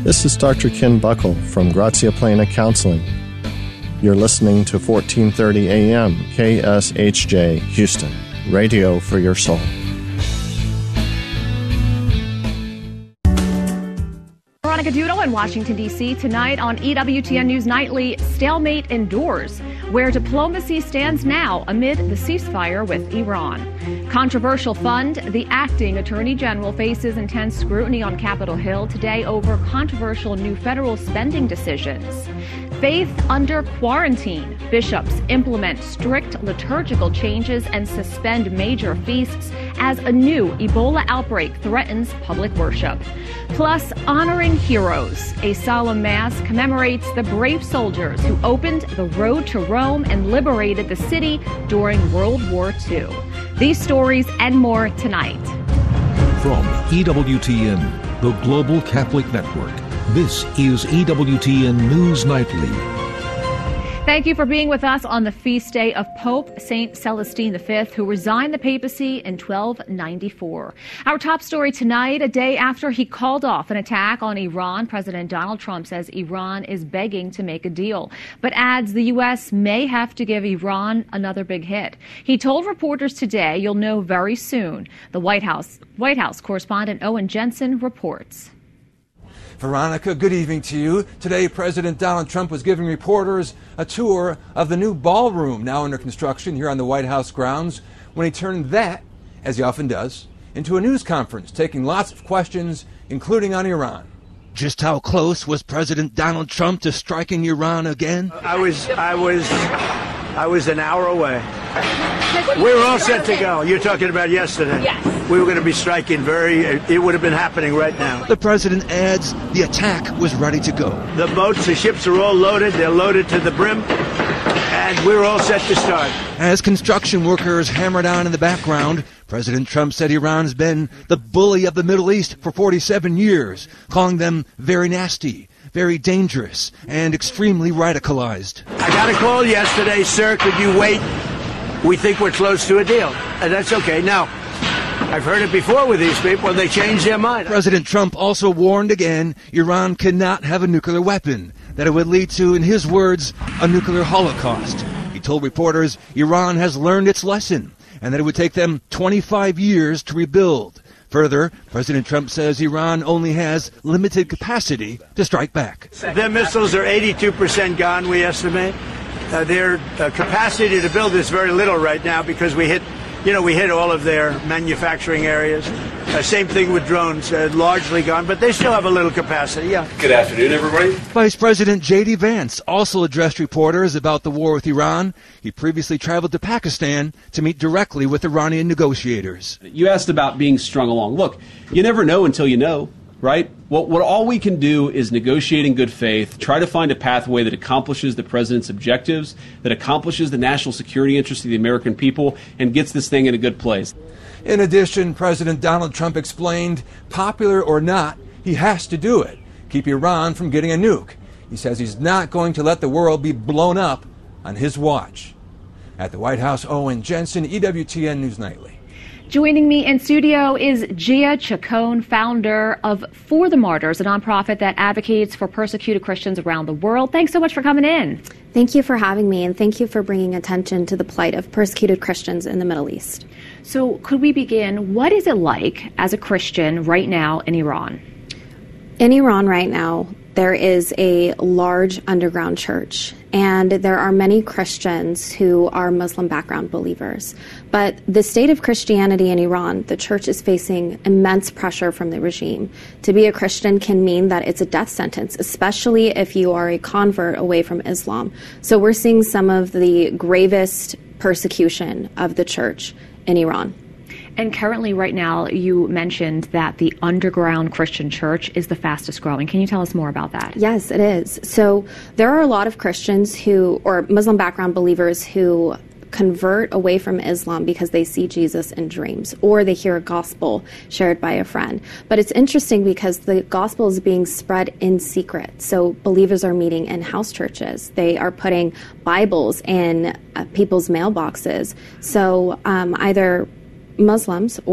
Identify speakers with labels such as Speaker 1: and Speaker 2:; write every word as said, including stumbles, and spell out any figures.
Speaker 1: This is Doctor Ken Buckle from Grazia Plena Counseling. You're listening to fourteen thirty A M K S H J Houston, radio for your soul.
Speaker 2: Veronica Dudo in Washington, D C Tonight on E W T N News Nightly, stalemate endures, where diplomacy stands now amid the ceasefire with Iran. Controversial fund, the acting attorney general faces intense scrutiny on Capitol Hill today over controversial new federal spending decisions. Faith under quarantine. Bishops implement strict liturgical changes and suspend major feasts as a new Ebola outbreak threatens public worship. Plus, honoring heroes. A solemn mass commemorates the brave soldiers who opened the road to Rome and liberated the city during World War Two. These stories and more tonight.
Speaker 3: From E W T N, the Global Catholic Network, this is E W T N News Nightly.
Speaker 2: Thank you for being with us on the feast day of Pope Saint Celestine the Fifth, who resigned the papacy in twelve ninety-four. Our top story tonight, a day after he called off an attack on Iran, President Donald Trump says Iran is begging to make a deal, but adds the U S may have to give Iran another big hit. He told reporters today, you'll know very soon. The White House, White House correspondent Owen Jensen reports.
Speaker 4: Veronica, good evening to you. Today, President Donald Trump was giving reporters a tour of the new ballroom now under construction here on the White House grounds when he turned that, as he often does, into a news conference, taking lots of questions, including on Iran.
Speaker 5: Just how close was President Donald Trump to striking Iran again?
Speaker 6: I was, I was, I was an hour away. We were all set to go. You're talking about yesterday.
Speaker 2: Yes.
Speaker 6: We were going to be striking very, it would have been happening right now.
Speaker 5: The president adds the attack was ready to go.
Speaker 6: The boats, the ships are all loaded. They're loaded to the brim. And we're all set to start.
Speaker 5: As construction workers hammered on in the background, President Trump said Iran's been the bully of the Middle East for forty-seven years, calling them very nasty, very dangerous, and extremely radicalized.
Speaker 6: I got a call yesterday, sir, could you wait? We think we're close to a deal. And that's okay. Now, I've heard it before with these people. They change their mind.
Speaker 5: President Trump also warned again Iran cannot have a nuclear weapon, that it would lead to, in his words, a nuclear holocaust. He told reporters Iran has learned its lesson and that it would take them twenty-five years to rebuild. Further, President Trump says Iran only has limited capacity to strike back.
Speaker 6: Their missiles are eighty-two percent gone, we estimate. Uh, their uh, capacity to build is very little right now because we hit, you know, we hit all of their manufacturing areas. Uh, same thing with drones, uh, largely gone, but they still have a little capacity, yeah.
Speaker 7: Good afternoon, everybody.
Speaker 5: Vice President J D Vance also addressed reporters about the war with Iran. He previously traveled to Pakistan to meet directly with Iranian negotiators.
Speaker 7: You asked about being strung along. Look, you never know until you know, right? What, what all we can do is negotiate in good faith, try to find a pathway that accomplishes the president's objectives, that accomplishes the national security interests of the American people, and gets this thing in a good place.
Speaker 4: In addition, President Donald Trump explained, popular or not, he has to do it. Keep Iran from getting a nuke. He says he's not going to let the world be blown up on his watch. At the White House, Owen Jensen, E W T N News Nightly.
Speaker 2: Joining me in studio is Gia Chacon, founder of For the Martyrs, a nonprofit that advocates for persecuted Christians around the world. Thanks so much for coming in.
Speaker 8: Thank you for having me, and thank you for bringing attention to the plight of persecuted Christians in the Middle East.
Speaker 2: So could we begin? What is it like as a Christian right now in Iran?
Speaker 8: In Iran right now, there is a large underground church, and there are many Christians who are Muslim background believers. But the state of Christianity in Iran, the church is facing immense pressure from the regime. To be a Christian can mean that it's a death sentence, especially if you are a convert away from Islam. So we're seeing some of the gravest persecution of the church in Iran.
Speaker 2: And currently, right now, you mentioned that the underground Christian church is the fastest growing. Can you tell us more about that?
Speaker 8: Yes, it is. So there are a lot of Christians who, or Muslim background believers who convert away from Islam because they see Jesus in dreams or they hear a gospel shared by a friend. But it's interesting because the gospel is being spread in secret. So believers are meeting in house churches. They are putting Bibles in uh, people's mailboxes. So um, either Muslims